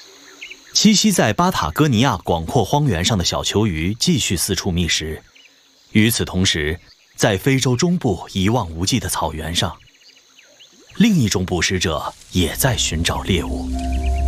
栖息在巴塔哥尼亚广阔荒原上的小球鱼继续四处觅食。与此同时，在非洲中部一望无际的草原上，另一种捕食者也在寻找猎物。